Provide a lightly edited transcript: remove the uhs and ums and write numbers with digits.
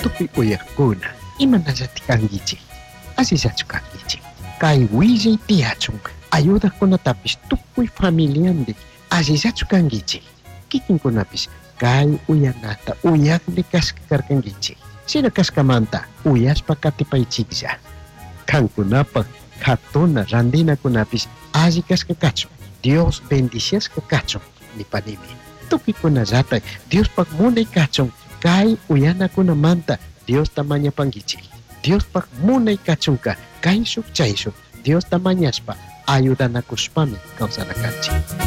tupi uyakuna imanallati kankichik asishachu kankichik kay willay tiyachun ayudakunatapish tukuy familiandik asishachu kankichik kikinkunapish kay uyanata uyakli kashka karkankichik sina kashkamanta uyashpa katipaychiklla kankunapak hatuna randinakunapish alli kashka kachun Dios bendiciasqa kachun nipanimi tukikunallata Diospak munay kachun kay uyanakunamanta Dios tamañapankichik Diospak munay kachunka kay shuk chay shuk Dios tamañashpa ayudanakushpami kawsanakanchik